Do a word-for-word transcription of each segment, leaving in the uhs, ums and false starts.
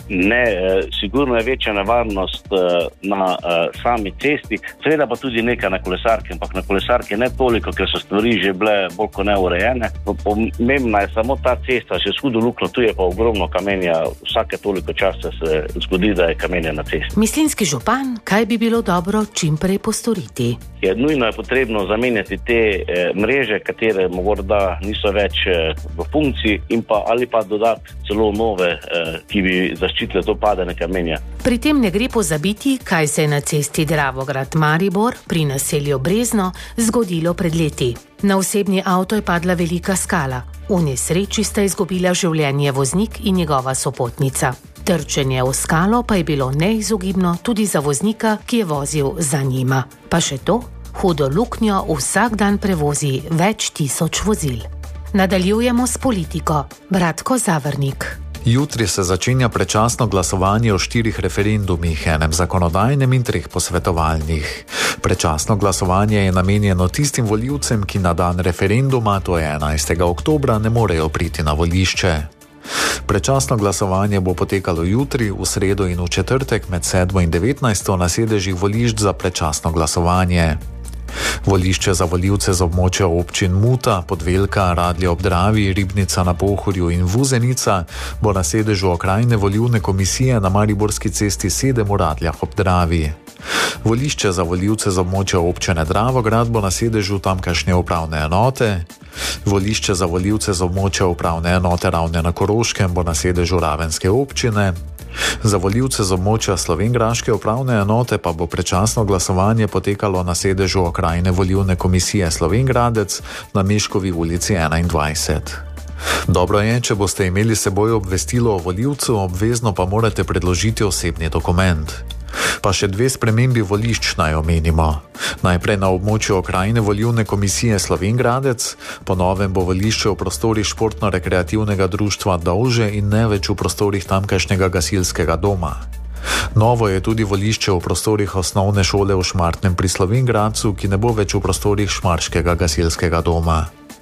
Ne, sigurno je večja nevarnost na sami cesti, seveda pa tudi nekaj na kolesarki, ampak na kolesarki ne toliko, ker so stvari že bile bolj kot neurejene. Pomembna je samo ta cesta, še s hudo luknjo, tu je pa ogromno kamenja, vsake toliko časa se zgodi, da je kamenja na cesti. Mislinjski župan, kaj bi bilo dobro čim prej postoriti? Je nujno je potrebno zamenjati te eh, mreže, katere morda niso več eh, v funkciji in pa ali pa dodati celo nove, eh, ki bi zaščitile to padanje kamenja. Pri tem ne gre pozabiti, kaj se je na cesti Dravograd-Maribor pri naselju Brezno zgodilo pred leti. Na osebni avto je padla velika skala. V nesreči sta izgubila življenje voznik in njegova sopotnica. Trčenje v skalo pa je bilo neizogibno tudi za voznika, ki je vozil za njima. Pa še to, hudo luknjo vsak dan prevozi več tisoč vozil. Nadaljujemo s politiko. Bratko Zavrnik. Jutri se začenja predčasno glasovanje o štirih referendumih, enem zakonodajnem in treh posvetovalnih. Predčasno glasovanje je namenjeno tistim volivcem, ki na dan referenduma, to je enajstega oktobra, ne morejo priti na volišče. Predčasno glasovanje bo potekalo jutri, v sredo in v četrtek med sedmo in devetnajsto na sedežih volišč za predčasno glasovanje. Volišče za volivce z območja občin Muta, Podvelka, Radlje ob Dravi, Ribnica na Pohorju in Vuzenica bo na sedežu okrajne volilne komisije na Mariborski cesti sedem v Radljah ob Dravi. Volišče za volivce z območja občine Dravograd bo na sedežu tamkajšnje upravne enote. Volišče za volivce z območja upravne enote Ravne na Koroškem bo na sedežu Ravenske občine. Za volivce z območja slovenjgraške upravne enote pa bo predčasno glasovanje potekalo na sedežu okrajne volilne komisije Slovenjgradec na Meškovi ulici enaindvajset. Dobro je, če boste imeli s seboj obvestilo o volivcu, obvezno pa morate predložiti osebni dokument. Pa še dve spremembi volišč naj omenimo. Najprej na območju okrajne volilne komisije Slovenjgradec, po novem bo volišče v prostorih športno-rekreativnega društva Dovže in ne več v prostorih tamkajšnjega gasilskega doma. Novo je tudi volišče v prostorih osnovne šole v Šmartnem pri Slovenjgradcu, ki ne bo več v prostorih Šmarškega gasilskega doma.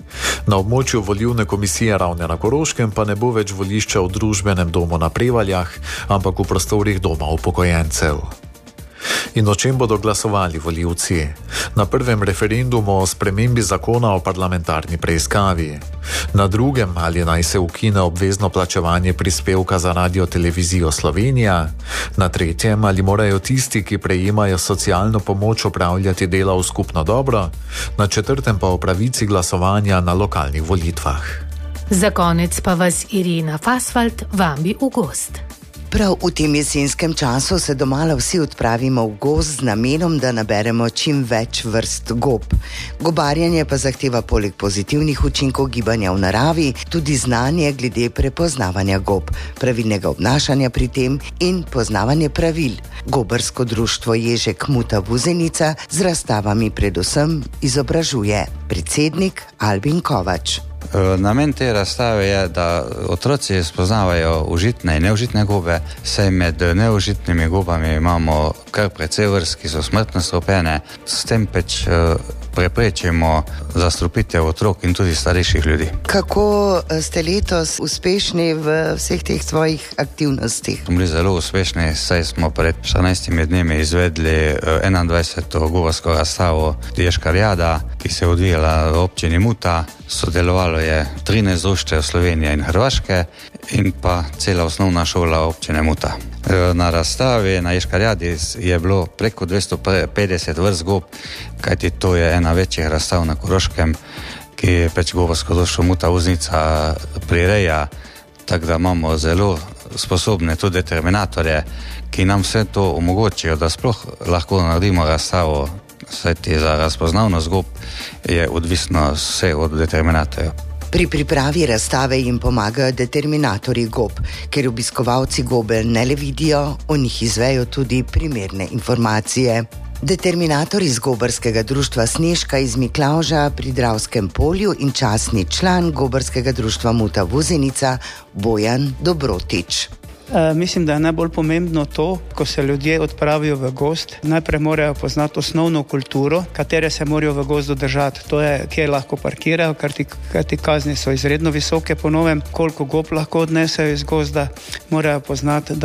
Na območju volilne komisije Ravne na Koroškem pa ne bo več volišča v družbenem domu na Prevaljah, ampak v prostorih doma upokojencev. In o čem bodo glasovali volivci? Na prvem referendumu o spremembi zakona o parlamentarni preiskavi. Na drugem, ali naj se ukine obvezno plačevanje prispevka za Radio-televizijo Slovenija. Na tretjem, ali morajo tisti, ki prejemajo socialno pomoč, opravljati dela v skupno dobro. Na četrtem pa o pravici glasovanja na lokalnih volitvah. Za konec pa vas Irena Fasfalt vabi v gost. Prav v tem jesenskem času se domala vsi odpravimo v gozd z namenom, da naberemo čim več vrst gob. Gobarjenje pa zahteva poleg pozitivnih učinkov gibanja v naravi tudi znanje glede prepoznavanja gob, pravilnega obnašanja pri tem in poznavanje pravil. Gobarsko društvo Ježek Muta Vuzenica z razstavami predvsem izobražuje. Predsednik Albin Kovač. Namen te razstave je, da otroci spoznavajo užitne in neužitne gobe, saj med neužitnimi gobami imamo kar precej vrst, ki so smrtno strupene, s tem pač preprečimo zastrupitev otrok in tudi starejših ljudi. Kako ste letos uspešni v vseh teh svojih aktivnostih? Smo bili zelo uspešni, saj smo pred štirinajstimi dnevi izvedli enaindvajseto gobarsko razstavo Ježka Rjada, ki se je odvijala v občini Muta. Sodelovalo je trinajst društev Slovenije in Hrvaške in pa cela osnovna šola občine Muta. Na razstavi na Ježkarjadi je bilo preko dvesto petdeset vrst gob, kajti to je ena večjih razstav na Koroškem, ki pač gobarsko društvo Muta Vuzenica prireja, tako da imamo zelo sposobne tudi determinatorje, ki nam vse to omogočijo, da sploh lahko naredimo razstavo. Saj ti za razpoznavnost gob je odvisno vse od determinatorjev. Pri pripravi razstave jim pomagajo determinatorji gob, ker obiskovalci gobe ne le vidijo, o njih izvejo tudi primerne informacije. Determinator iz gobarskega društva Snežka iz Miklavža pri Dravskem polju in častni član gobarskega društva Muta Vuzenica Bojan Dobrotič. E, mislim, da je najbolj pomembno to, ko se ljudje odpravijo v gozd, najprej morajo poznati osnovno kulturo, katere se morajo v gozdu držati. To je, kje lahko parkirajo, ker ti, ti kazni so izredno visoke po novem, koliko gob lahko odnesejo iz gozda, morajo poznati,